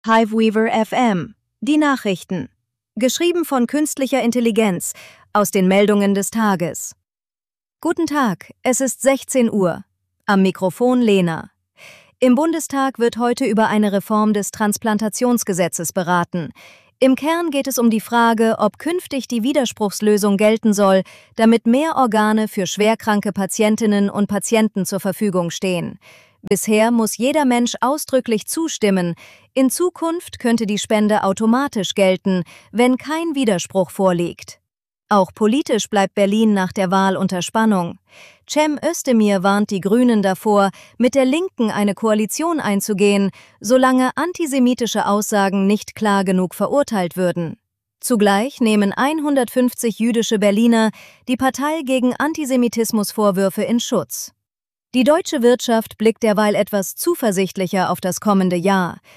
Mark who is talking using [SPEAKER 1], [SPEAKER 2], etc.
[SPEAKER 1] Hiveweaver FM. Die Nachrichten. Geschrieben von künstlicher Intelligenz aus den Meldungen des Tages. Guten Tag, es ist 16 Uhr. Am Mikrofon Lena. Im Bundestag wird heute über eine Reform des Transplantationsgesetzes beraten. Im Kern geht es um die Frage, ob künftig die Widerspruchslösung gelten soll, damit mehr Organe für schwerkranke Patientinnen und Patienten zur Verfügung stehen. Bisher muss jeder Mensch ausdrücklich zustimmen. In Zukunft könnte die Spende automatisch gelten, wenn kein Widerspruch vorliegt. Auch politisch bleibt Berlin nach der Wahl unter Spannung. Cem Özdemir warnt die Grünen davor, mit der Linken eine Koalition einzugehen, solange antisemitische Aussagen nicht klar genug verurteilt würden. Zugleich nehmen 150 jüdische Berliner die Partei gegen Antisemitismusvorwürfe in Schutz. Die deutsche Wirtschaft blickt derweil etwas zuversichtlicher auf das kommende Jahr.